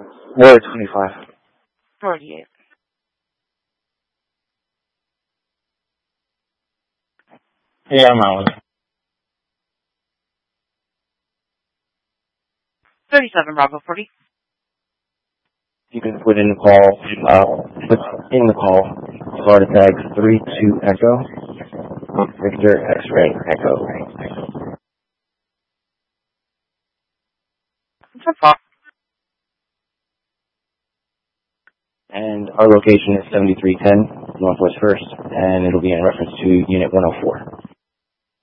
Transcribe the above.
Word 25. 48. Yeah, I'm out with it. 37, Bravo 40. You can put in the call, Florida tag 32 Echo, Victor X-Ray Echo. What's up, Fox? And our location is 7310 Northwest 1st, and it'll be in reference to Unit 104.